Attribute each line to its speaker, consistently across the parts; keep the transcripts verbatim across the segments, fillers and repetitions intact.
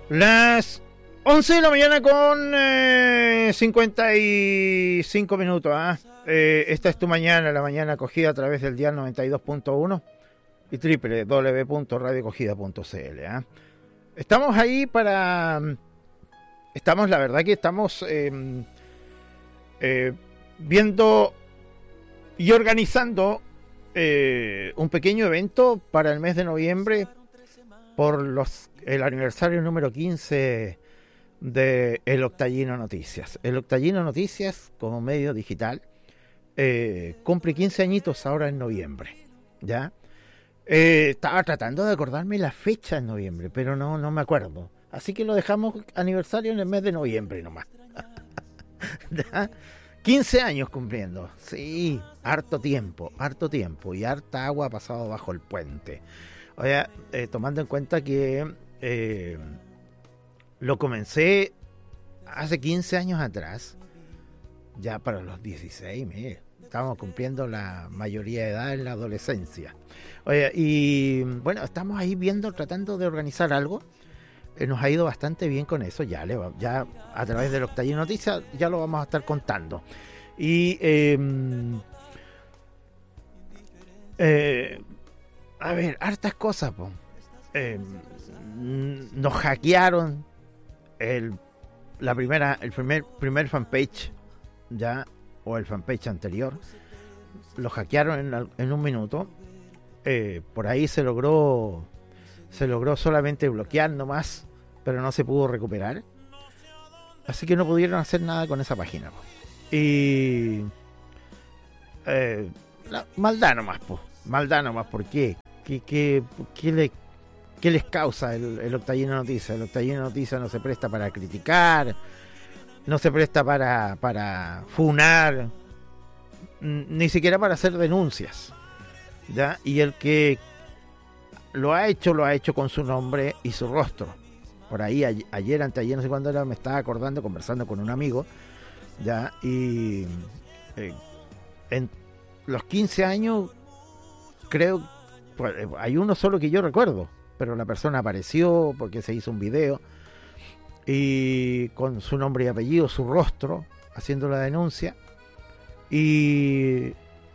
Speaker 1: Las once de la mañana con eh, cincuenta y cinco minutos. ¿eh? Eh, esta es tu mañana, la mañana acogida a través del dial noventa y dos punto uno y doble u doble u doble u punto radio acogida punto c l. ¿eh? Estamos ahí para... Estamos, la verdad que estamos eh, eh, viendo y organizando eh, un pequeño evento para el mes de noviembre por los el aniversario número quince de El Octallino Noticias. El Octallino Noticias, como medio digital, eh, cumple quince añitos ahora en noviembre, ¿ya? Eh, estaba tratando de acordarme la fecha en noviembre, pero no, no me acuerdo. Así que lo dejamos aniversario en el mes de noviembre nomás. ¿Ya? quince años cumpliendo. Sí, harto tiempo, harto tiempo. Y harta agua ha pasado bajo el puente. O sea, eh, tomando en cuenta que eh, lo comencé hace quince años atrás, ya para los dieciséis, mire, estábamos cumpliendo la mayoría de edad en la adolescencia. Oye, y bueno, estamos ahí viendo, tratando de organizar algo. Eh, nos ha ido bastante bien con eso, ya, le va, ya a través del Octallino Noticias ya lo vamos a estar contando. Y eh, eh, a ver, hartas cosas, po. Eh, nos hackearon el la primera el primer primer fanpage ya, o el fanpage anterior, lo hackearon en, en un minuto. Eh, por ahí se logró se logró solamente bloquear nomás, pero no se pudo recuperar, así que no pudieron hacer nada con esa página, po. Y eh, la, maldad nomás, po. maldad nomás, ¿por qué? ¿Qué, qué, qué, le, qué les causa el, el Octallino Noticias? El Octallino Noticias no se presta para criticar, no se presta para, para funar, ni siquiera para hacer denuncias, ¿ya? Y el que lo ha hecho, lo ha hecho con su nombre y su rostro. Por ahí, a, ayer, anteayer, no sé cuándo era, me estaba acordando, conversando con un amigo, ¿ya? Y eh, en los quince años, creo, pues, hay uno solo que yo recuerdo, pero la persona apareció porque se hizo un video y con su nombre y apellido, su rostro, haciendo la denuncia, y,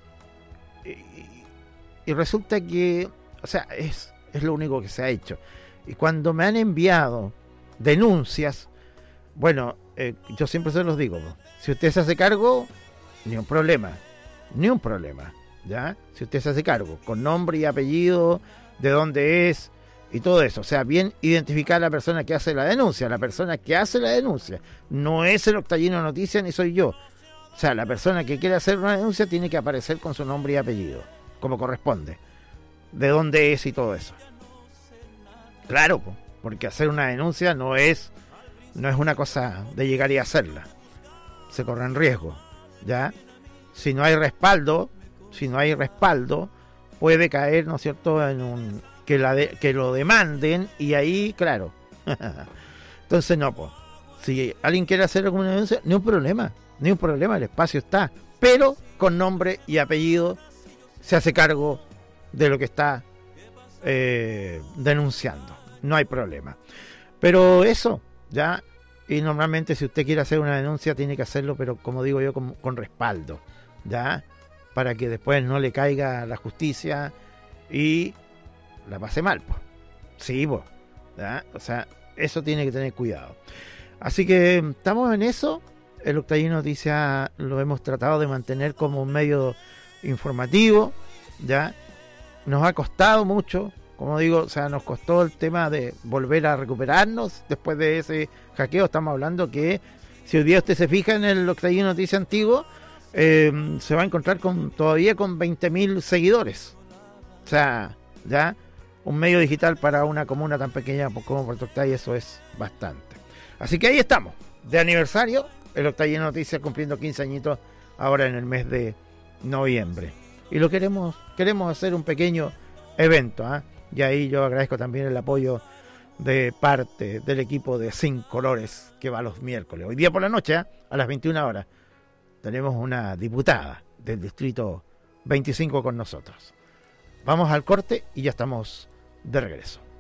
Speaker 1: y, y resulta que, o sea, es, es lo único que se ha hecho. Y cuando me han enviado denuncias, bueno, eh, yo siempre se los digo, ¿no? Si usted se hace cargo, ni un problema, ni un problema, ¿ya? Si usted se hace cargo, con nombre y apellido, de dónde es y todo eso, o sea, bien identificar a la persona que hace la denuncia. La persona que hace la denuncia no es el Octallino Noticias ni soy yo. O sea, la persona que quiere hacer una denuncia tiene que aparecer con su nombre y apellido, como corresponde, de dónde es y todo eso. Claro, porque hacer una denuncia no es no es una cosa de llegar y hacerla. Se corren riesgos, ¿ya? Si no hay respaldo, si no hay respaldo, puede caer, ¿no es cierto?, en un que la de, que lo demanden, y ahí, claro. Entonces no, pues. Si alguien quiere hacer alguna denuncia, ni un problema, ni un problema, el espacio está, pero con nombre y apellido se hace cargo de lo que está eh, denunciando. No hay problema. Pero eso, ya, y normalmente si usted quiere hacer una denuncia tiene que hacerlo, pero como digo yo, con, con respaldo, ya, para que después no le caiga la justicia y la pase mal, pues. Sí, pues, ¿ya? O sea, eso tiene que tener cuidado. Así que estamos en eso. El Octallino Noticias lo hemos tratado de mantener como un medio informativo, ya. Nos ha costado mucho, como digo, o sea, nos costó el tema de volver a recuperarnos después de ese hackeo. Estamos hablando que si hoy día usted se fija en el Octallino Noticias antiguo, eh, se va a encontrar con todavía con veinte mil seguidores. O sea, ya un medio digital para una comuna tan pequeña como Puerto Octay, eso es bastante. Así que ahí estamos, de aniversario, el Octallino Noticias cumpliendo quince añitos ahora en el mes de noviembre. Y lo queremos, queremos hacer un pequeño evento, ¿eh? Y ahí yo agradezco también el apoyo de parte del equipo de Sin Colores que va los miércoles. Hoy día por la noche, ¿eh? A las veintiuna horas, tenemos una diputada del distrito veinticinco con nosotros. Vamos al corte y ya estamos de regreso.